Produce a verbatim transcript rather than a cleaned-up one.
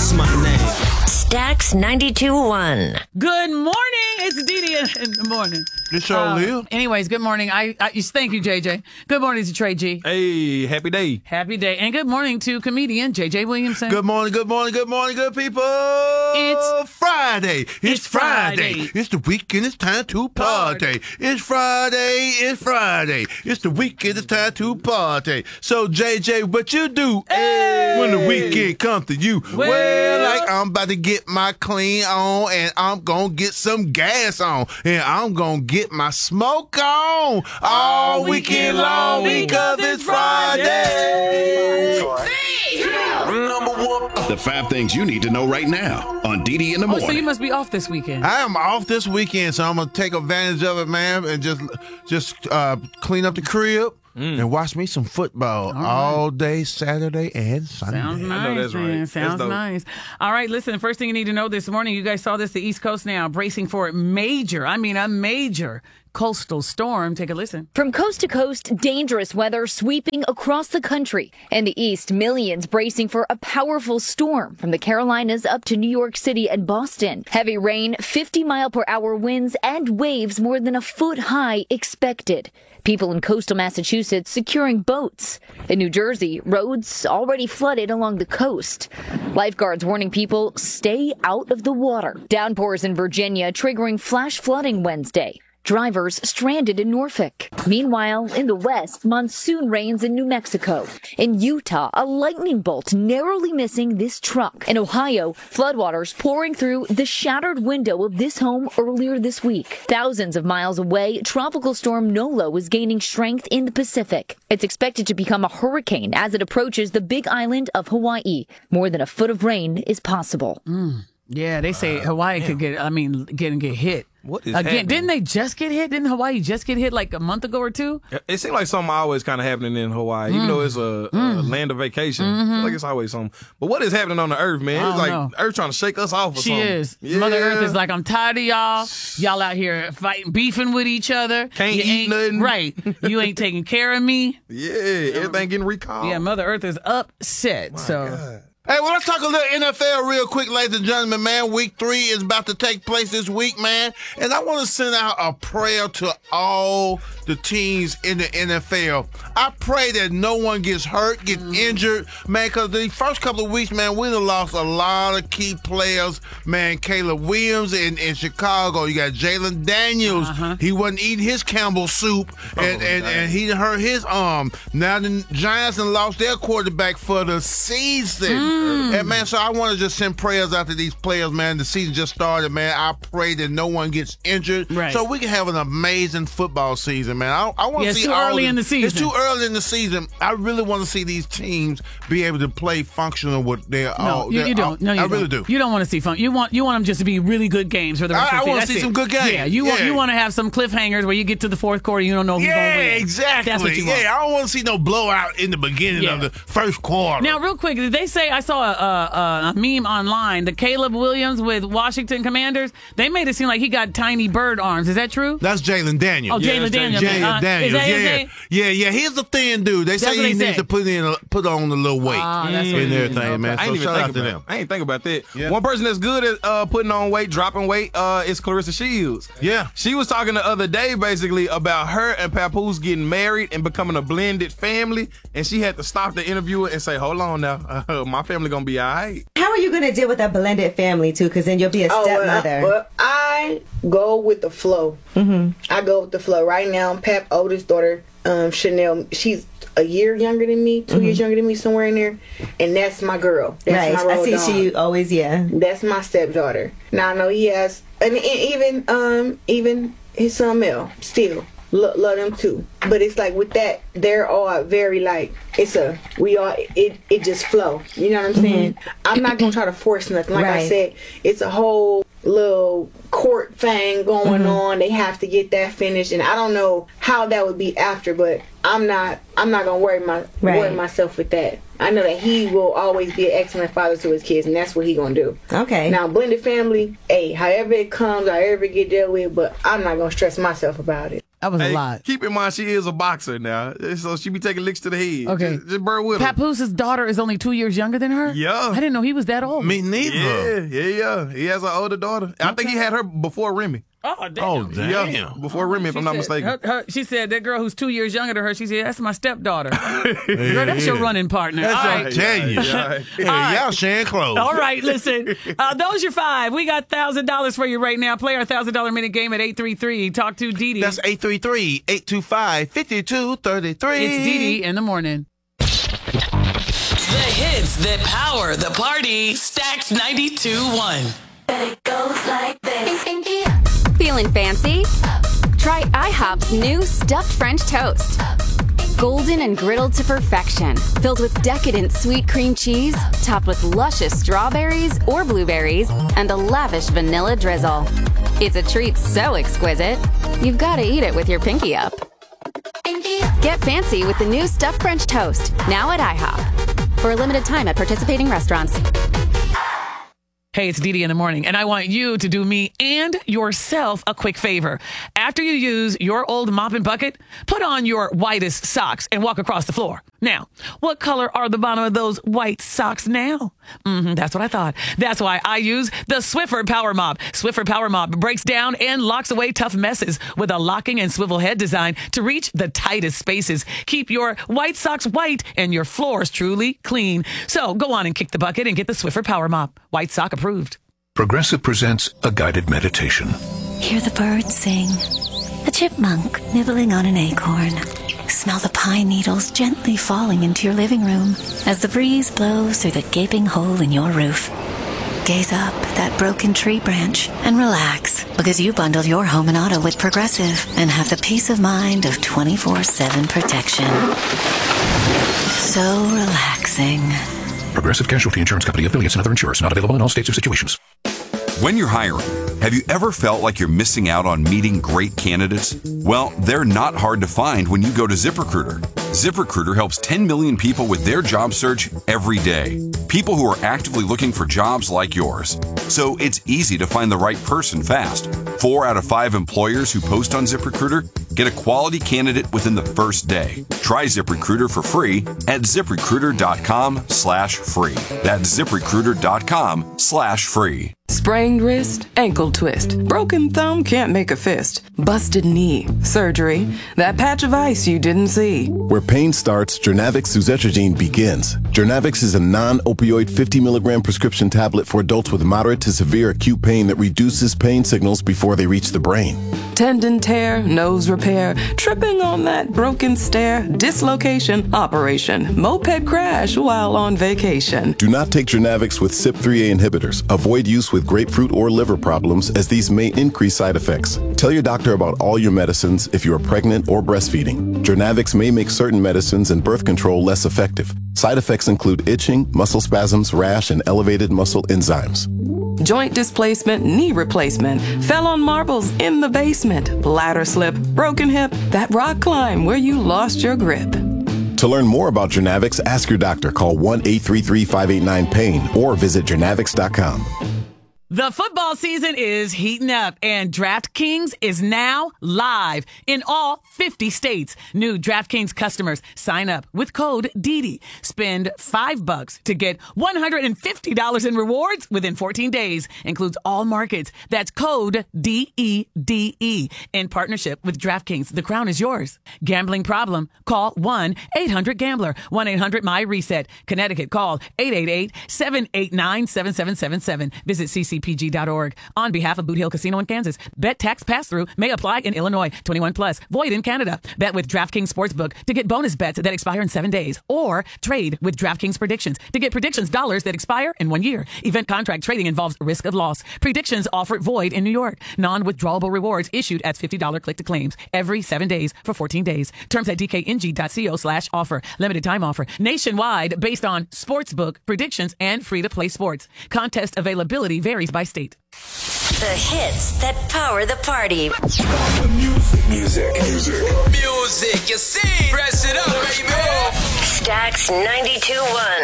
That's my name. Stax ninety-two point one. Good morning. It's Dee in the morning. It's your uh, live. Anyways, good morning. I, I thank you, J J. Good morning to Trey G. Hey, happy day. Happy day. And good morning to comedian J J Williamson. Good morning, good morning, good morning, good people. It's Friday. It's, it's Friday. Friday. It's the weekend. It's time to party. It's Friday. It's Friday. It's the weekend. It's time to party. So, J J, what you do hey. when the weekend comes to you? Well, well, like I'm about to get my clean on, and I'm going to get some gas on, and I'm going to get my smoke on all weekend long because it's Friday. The five things you need to know right now on Dee in the morning. Oh, so you must be off this weekend. I am off this weekend, so I'm going to take advantage of it, man, and just just uh, clean up the crib. Mm. And watch me some football all, right. all day, Saturday and Sunday. Sounds nice, I know that's man. right. Sounds that's nice. All right, listen, first thing you need to know this morning, you guys saw this, the East Coast now bracing for a major, I mean a major coastal storm. Take a listen. From coast to coast, dangerous weather sweeping across the country. In the east, millions bracing for a powerful storm from the Carolinas up to New York City and Boston. Heavy rain, fifty mile per hour winds, and waves more than a foot high expected. People in coastal Massachusetts securing boats. In New Jersey, roads already flooded along the coast. Lifeguards warning people stay out of the water. Downpours in Virginia triggering flash flooding Wednesday. Drivers stranded in Norfolk. Meanwhile, in the west, monsoon rains in New Mexico. In Utah, a lightning bolt narrowly missing this truck. In Ohio, floodwaters pouring through the shattered window of this home earlier this week. Thousands of miles away, Tropical Storm Nolo is gaining strength in the Pacific. It's expected to become a hurricane as it approaches the big island of Hawaii. More than a foot of rain is possible. Mm. Yeah, they say uh, Hawaii damn. could get, I mean, get, get hit. What is Again, happening? Didn't they just get hit? Didn't Hawaii just get hit like a month ago or two? It seems like something always kind of happening in Hawaii, mm. even though it's a, mm. a land of vacation. Mm-hmm. I feel like it's always something. But what is happening on the earth, man? I It's like know. Earth trying to shake us off or she something. is. Yeah. Mother Earth is like, I'm tired of y'all. Y'all out here fighting, beefing with each other. Can't you eat ain't, nothing. Right. You ain't taking care of me. Yeah, everything getting recalled. Yeah, Mother Earth is upset. My so. God. Hey, well, let's talk a little N F L real quick, ladies and gentlemen, man. Week three is about to take place this week, man. And I want to send out a prayer to all the teams in the N F L. I pray that no one gets hurt, gets mm. injured, man, because the first couple of weeks, man, we done lost a lot of key players, man. Caleb Williams in, in Chicago. You got Jalen Daniels. Uh-huh. He wasn't eating his Campbell soup, and, oh, and, and he hurt his arm. Now the Giants done lost their quarterback for the season. Mm. And, man, so I want to just send prayers out to these players, man. The season just started, man. I pray that no one gets injured right. so we can have an amazing football season, man. I, I want to yeah, see it's too all early this, in the season. It's too early in the season. I really want to see these teams be able to play functional with their No, all. you, their, you don't. all, No, you I don't. really do. You don't want to see fun. You want you want them just to be really good games for the rest I, of the season. I want to see it. some good games. Yeah, you, yeah. Want, you want to have some cliffhangers where you get to the fourth quarter, you don't know who's yeah, going to win. Yeah, exactly. That's what you want. Yeah, I don't want to see no blowout in the beginning yeah. of the first quarter. Now, real quick, did they say, I saw a, a, a meme online, the Caleb Williams with Washington Commanders, they made it seem like he got tiny bird arms. Is that true? That's Jalen Daniels. Oh, Jalen yeah, Daniels. Jalen Uh, Daniels. Is that yeah. his name? yeah, yeah. He's a thin dude. They That's say what he they needs say. to put in a, put on a little weight Ah, that's what and it is. everything, Okay. man. I So ain't even shout think out to about them. it. I ain't think about that. Yeah. One person that's good at uh, putting on weight, dropping weight, uh, is Clarissa Shields. Yeah. She was talking the other day basically about her and Papoose getting married and becoming a blended family, and she had to stop the interviewer and say, hold on now, uh, my family gonna be all right. How are you going to deal with a blended family, too? Because then you'll be a Oh, well, stepmother. I, well, I go with the flow. Mm-hmm. I go with the flow. Right now, Pep's oldest daughter, um, Chanel, she's a year younger than me, two mm-hmm. years younger than me, somewhere in there. And that's my girl. That's right. my I road see dog. she always, yeah. That's my stepdaughter. Now, I know he has, and, and even um, even his son Mel, still. Lo- love them too, but it's like with that, they're all very like it's a we all it it just flow. You know what I'm saying? Mm-hmm. I'm not gonna try to force nothing. Like right. I said, it's a whole little court thing going mm-hmm. on. They have to get that finished, and I don't know how that would be after, but I'm not I'm not gonna worry my right. worry myself with that. I know that he will always be an excellent father to his kids, and that's what he gonna do. Okay. Now, blended family, hey, however it comes, however it get dealt with, but I'm not gonna stress myself about it. That was Hey, a lot. keep in mind, she is a boxer now, so she be taking licks to the head. Okay. Just, just bear with her. Papoose' daughter is only two years younger than her? Yeah. I didn't know he was that old. Me neither. Yeah, yeah, yeah. He has an older daughter. I think he had her before Remy. Oh, damn. Oh, damn. Yeah, before Remy, if She I'm not said- mistaken. her- her- she said that girl who's two years younger than her, she said, that's my stepdaughter. Girl, that's your running partner. That's All what right. I tell you. Yeah, Hey, y'all sharing clothes. All right, listen. Uh, those your five. We got one thousand dollars for you right now. Play our one thousand dollars minute game at eight three three. Talk to Dee Dee. That's eight three three, eight two five, five two three three. It's Dee Dee in the morning. The hits that power the party. Stacks ninety-two point one. It goes like this. Feeling fancy? Try IHOP's new stuffed French toast. Golden and griddled to perfection, filled with decadent sweet cream cheese, topped with luscious strawberries or blueberries, and a lavish vanilla drizzle. It's a treat so exquisite, you've got to eat it with your pinky up. Get fancy with the new stuffed French toast, now at IHOP. For a limited time at participating restaurants. Hey, it's Dee Dee in the morning, and I want you to do me and yourself a quick favor. After you use your old mop and bucket, put on your whitest socks and walk across the floor. Now, what color are the bottom of those white socks now? Mm-hmm, that's what I thought. That's why I use the Swiffer Power Mop. Swiffer Power Mop breaks down and locks away tough messes with a locking and swivel head design to reach the tightest spaces. Keep your white socks white and your floors truly clean. So go on and kick the bucket and get the Swiffer Power Mop. White sock approved. Progressive presents a guided meditation. Hear the birds sing, a chipmunk nibbling on an acorn. Smell the pine needles gently falling into your living room as the breeze blows through the gaping hole in your roof. Gaze up at that broken tree branch and relax, because you bundled your home and auto with Progressive and have the peace of mind of twenty-four seven protection. So relaxing. Progressive Casualty Insurance Company, affiliates, and other insurers. Not available in all states or situations. When you're hiring, have you ever felt like you're missing out on meeting great candidates? Well, they're not hard to find when you go to ZipRecruiter. ZipRecruiter helps ten million people with their job search every day. People who are actively looking for jobs like yours. So it's easy to find the right person fast. Four out of five employers who post on ZipRecruiter get a quality candidate within the first day. Try ZipRecruiter for free at ZipRecruiter.com slash free. That's ZipRecruiter.com slash free. Sprained wrist, ankle twist, broken thumb can't make a fist, busted knee, surgery, that patch of ice you didn't see. Where pain starts, Jernavix suzetrigine begins. Jernavix is a non-opioid fifty milligram prescription tablet for adults with moderate to severe acute pain that reduces pain signals before they reach the brain. Tendon tear, nose repair, tripping on that broken stair, dislocation, operation, moped crash while on vacation. Do not take Jernavix with C Y P three A inhibitors. Avoid use with grapefruit or liver problems, as these may increase side effects. Tell your doctor about all your medicines if you are pregnant or breastfeeding. Jernavix may make certain medicines and birth control less effective. Side effects include itching, muscle spasms, rash, and elevated muscle enzymes. Joint displacement, knee replacement, fell on marbles in the basement, ladder slip, broken hip, that rock climb where you lost your grip. To learn more about Jernavix, ask your doctor. Call one eight three three, five eight nine, pain or visit Jernavix dot com. The football season is heating up, and DraftKings is now live in all fifty states. New DraftKings customers sign up with code D D. Spend five bucks to get one hundred fifty dollars in rewards within fourteen days. Includes all markets. That's code D E D E. In partnership with DraftKings, the crown is yours. Gambling problem? Call one eight hundred gambler. one eight hundred my reset. Connecticut, call eight eight eight, seven eight nine, seven seven seven seven. Visit C C P G dot org. On behalf of Boot Hill Casino in Kansas, bet tax pass-through may apply in Illinois. twenty-one plus. Void in Canada. Bet with DraftKings Sportsbook to get bonus bets that expire in seven days. Or trade with DraftKings Predictions to get predictions dollars that expire in one year. Event contract trading involves risk of loss. Predictions offered void in New York. Non-withdrawable rewards issued at fifty dollars click to claims every seven days for fourteen days. Terms at dkng.co slash offer. Limited time offer. Nationwide based on sportsbook, predictions, and free-to-play sports. Contest availability varies by state. The hits that power the party. Music. Music. Music. Music. You see? Press it up, baby. Stacks ninety-two point one.